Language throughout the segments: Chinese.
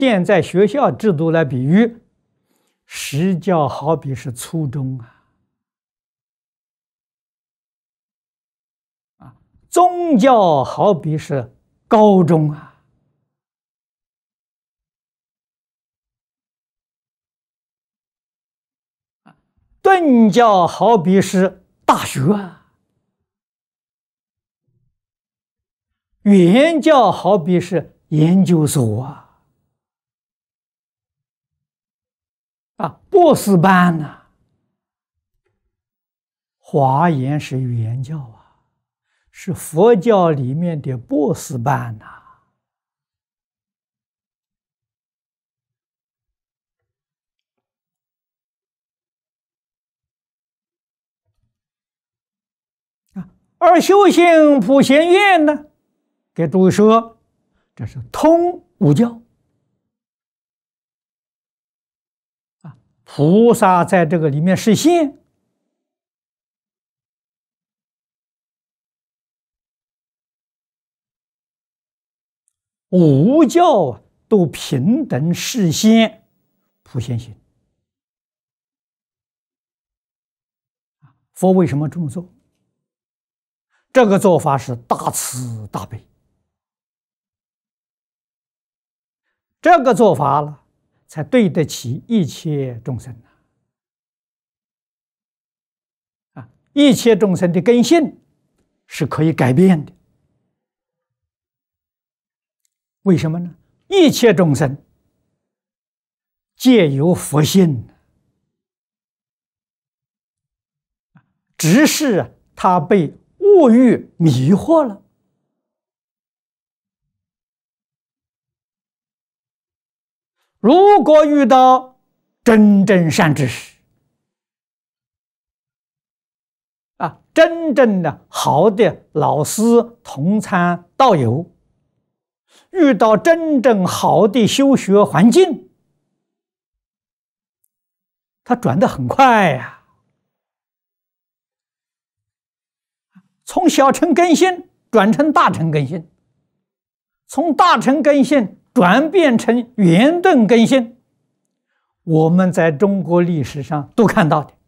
现在学校制度来比喻，实教好比是初中宗教好比是高中顿教好比是大学原教好比是研究所博士班华严是原教是佛教里面的博士班而修行普贤院呢，给诸位说，这是通五教菩萨在这个里面实现。五教都平等实现普贤行。佛为什么这么做？这个做法是大慈大悲，这个做法了，才对得起一切众生一切众生的根性是可以改变的。为什么呢？一切众生皆有佛性，只是他被物欲迷惑了。如果遇到真正善知识真正的好的老师、同参道友，遇到真正好的修学环境，他转得很快从小乘根性转成大乘根性，从大乘根性转变成圆顿根性，我们在中国历史上都看到的。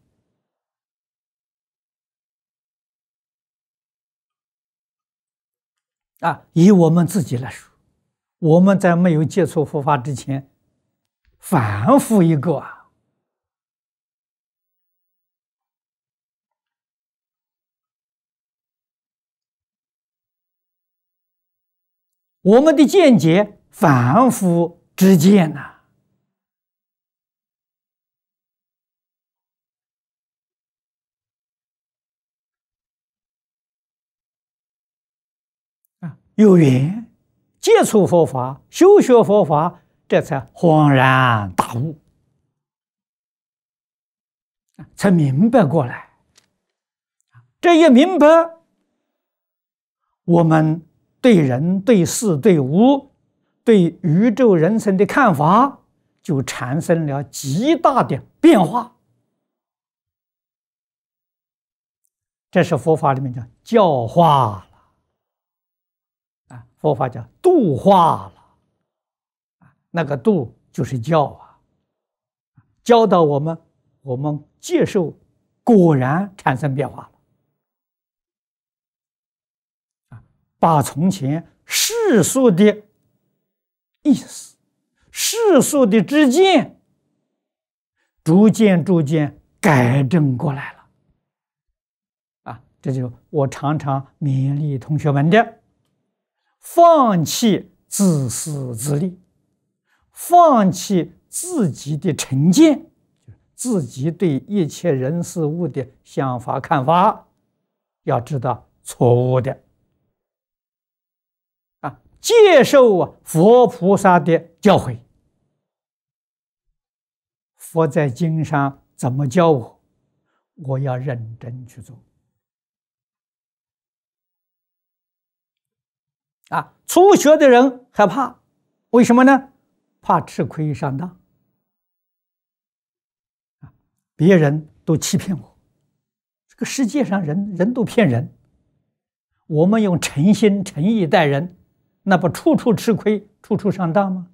以我们自己来说，我们在没有接触佛法之前，反复一个我们的见解反复之见有缘接触佛法，修学佛法，这才恍然大悟，才明白过来。这一明白，我们对人、对事、对物、对宇宙人生的看法就产生了极大的变化。这是佛法里面叫教化了佛法叫度化了那个度就是教教导我们接受，果然产生变化了把从前世俗的意思、世俗的知见，逐渐改正过来了这就我常常勉励同学们的：放弃自私自利，放弃自己的成见，自己对一切人事物的想法看法，要知道错误的接受佛菩萨的教诲。佛在经上怎么教我，我要认真去做初学的人害怕，为什么呢？怕吃亏上当别人都欺骗我，这个世界上人都骗人，我们用诚心诚意待人，那不处处吃亏，处处上当吗？